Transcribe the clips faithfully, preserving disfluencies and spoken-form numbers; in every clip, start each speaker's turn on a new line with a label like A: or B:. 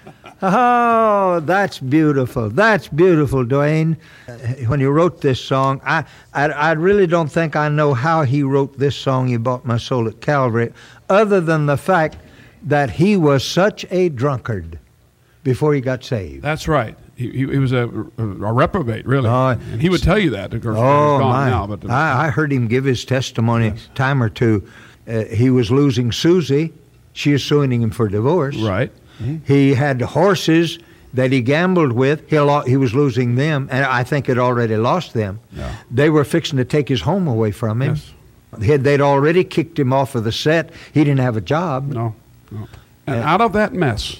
A: Oh, that's beautiful. That's beautiful, Dwayne. Uh, When you wrote this song, I, I I really don't think I know how he wrote this song, "You Bought My Soul at Calvary," other than the fact that he was such a drunkard before he got saved.
B: That's right. He, he, he was a, a, a reprobate, really.
A: Oh,
B: and he would tell you that. Of course,
A: Oh,
B: he's gone
A: my.
B: now. But, uh,
A: I, I heard him give his testimony
B: Yes.
A: a time or two. Uh, he was losing Susie. She is suing him for divorce.
B: right.
A: He had horses that he gambled with. He, lo- he was losing them, and I think had already lost them.
B: Yeah.
A: They were fixing to take his home away from him.
B: Yes.
A: He had, they'd already kicked him off of the set. He didn't have a job.
B: No. no. And
A: Yeah.
B: out of that mess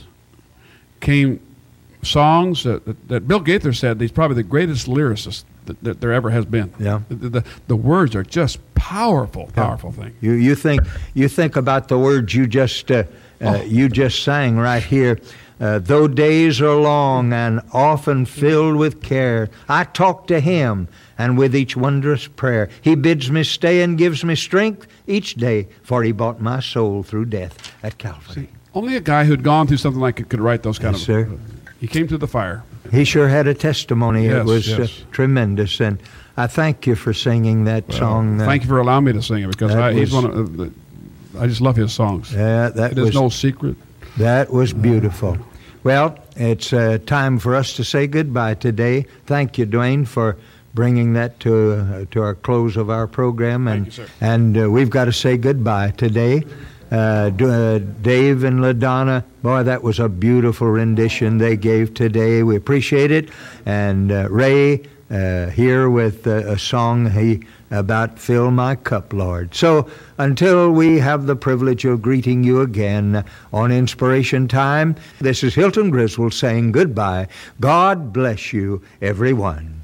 B: came songs that, that, that Bill Gaither said he's probably the greatest lyricist that, that there ever has been.
A: Yeah.
B: The, the, the words are just powerful, powerful thing.
A: You you think you think about the words you just uh, uh,
B: Oh.
A: you just sang right here. Uh, Though days are long and often filled with care, I talk to Him, and with each wondrous prayer, He bids me stay and gives me strength each day, for He bought my soul through death at Calvary.
B: Only a guy who'd gone through something like it could write those kind
A: Yes,
B: of.
A: sir.
B: He came through the fire.
A: He sure had a testimony. It
B: Yes,
A: was
B: yes.
A: Uh, tremendous, and I thank you for singing that song. uh,
B: Thank you for allowing me to sing it because
A: that
B: I, he's
A: was-
B: one of the. I just love his songs.
A: Yeah, that
B: It is
A: was
B: no secret.
A: That was beautiful. Well, it's uh, time for us to say goodbye today. Thank you, Dwayne, for bringing that to uh, to our close of our program, and
B: you, sir.
A: and uh, we've got to say goodbye today. Uh, D- uh, Dave and LaDonna, boy, that was a beautiful rendition they gave today. We appreciate it. And uh, Ray uh, here with uh, a song he about "Fill My Cup, Lord." So until we have the privilege of greeting you again on Inspiration Time, this is Hilton Griswold saying goodbye. God bless you, everyone.